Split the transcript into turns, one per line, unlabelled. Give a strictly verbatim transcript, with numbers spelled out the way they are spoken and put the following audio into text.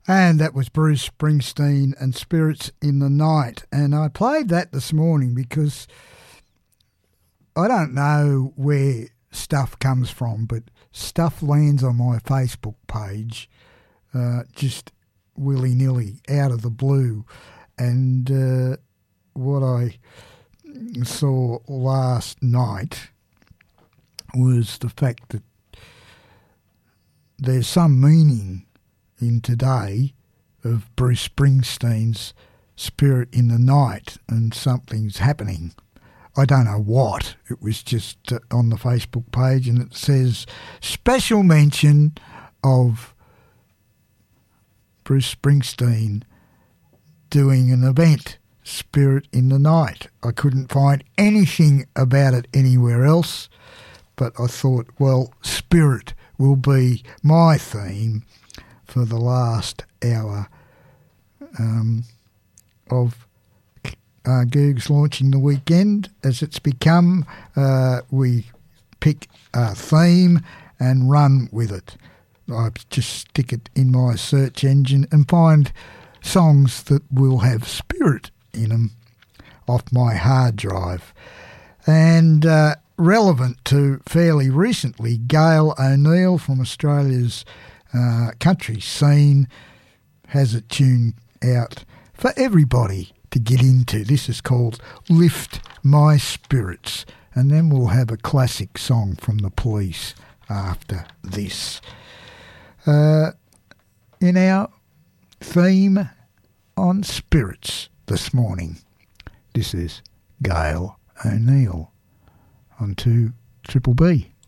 And that was Bruce Springsteen and Spirits in the Night. And I played that this morning because I don't know where stuff comes from, but stuff lands on my Facebook page uh, just willy-nilly, out of the blue. And uh, what I saw last night was the fact that there's some meaning in today of Bruce Springsteen's Spirit in the Night, and something's happening. I don't know what. It was just uh, on the Facebook page, and it says special mention of Bruce Springsteen doing an event, Spirit in the Night. I couldn't find anything about it anywhere else, but I thought, well, Spirit will be my theme for the last hour um, of uh, Googs Launching the Weekend. As it's become, uh, we pick a theme and run with it. I just stick it in my search engine and find songs that will have spirit in them off my hard drive. And uh, relevant to fairly recently, Gail O'Neill from Australia's Uh, country scene has a tune out for everybody to get into. This is called Lift My Spirits, and then we'll have a classic song from the Police after this. Uh, in our theme on spirits this morning, this is Gail O'Neill on two Triple B.